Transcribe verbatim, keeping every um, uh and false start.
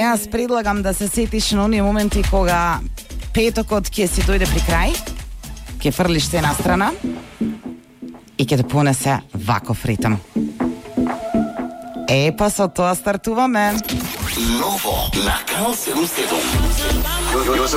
Jaz predlagam da se setiš na oni momenti koga petokot ќе си дојде при крај, ќе фрлиш се настрана и ќе те понесе ваков ритм. Е, па со тоа стартуваме. Ново на Канал седумдесет и седум.